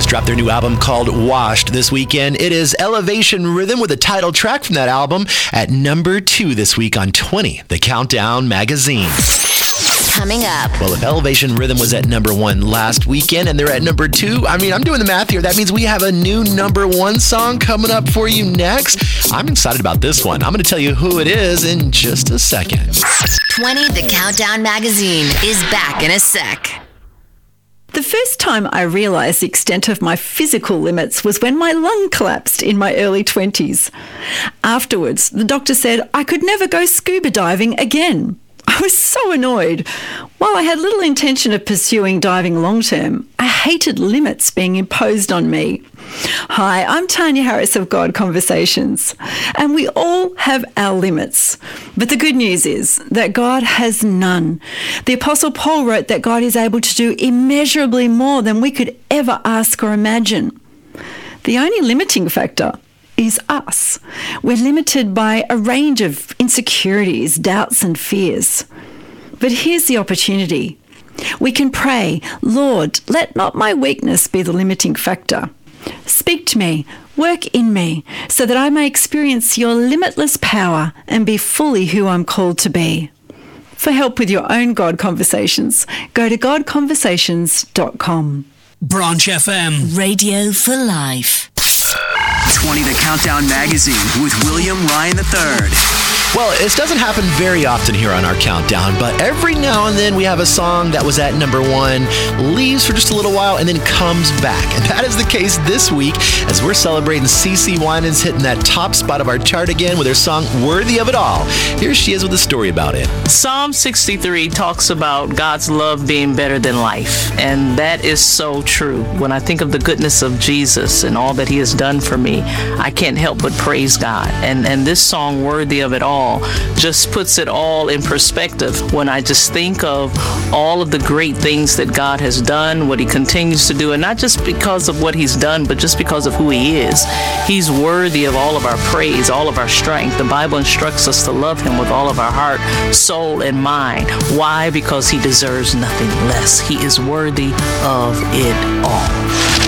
just dropped their new album called Washed this weekend. It is Elevation Rhythm with a title track from that album at number 2 this week on 20, The Countdown Magazine. Coming up. Well, if Elevation Rhythm was at number 1 last weekend and they're at number 2, I'm doing the math here. That means we have a new number 1 song coming up for you next. I'm excited about this one. I'm going to tell you who it is in just a second. 20, The Countdown Magazine is back in a sec. The first time I realised the extent of my physical limits was when my lung collapsed in my early 20s. Afterwards, the doctor said I could never go scuba diving again. I was so annoyed. While I had little intention of pursuing diving long term, I hated limits being imposed on me. Hi, I'm Tanya Harris of God Conversations, and we all have our limits. But the good news is that God has none. The Apostle Paul wrote that God is able to do immeasurably more than we could ever ask or imagine. The only limiting factor is us. We're limited by a range of insecurities, doubts, and fears. But here's the opportunity. We can pray, Lord, let not my weakness be the limiting factor. Speak to me, work in me, so that I may experience your limitless power and be fully who I'm called to be. For help with your own God Conversations, go to godconversations.com. Branch FM. Radio for Life. 20 The Countdown Magazine with William Ryan III. Well, this doesn't happen very often here on our countdown, but every now and then we have a song that was at number 1, leaves for just a little while, and then comes back. And that is the case this week as we're celebrating CeCe Winans hitting that top spot of our chart again with her song Worthy of It All. Here she is with a story about it. Psalm 63 talks about God's love being better than life, and that is so true. When I think of the goodness of Jesus and all that he has done for me, I can't help but praise God. And this song, Worthy of It All, just puts it all in perspective when I just think of all of the great things that God has done, what he continues to do, and not just because of what he's done, but just because of who he is. He's worthy of all of our praise, all of our strength. The Bible instructs us to love him with all of our heart, soul, and mind. Why? Because he deserves nothing less. He is worthy of it all.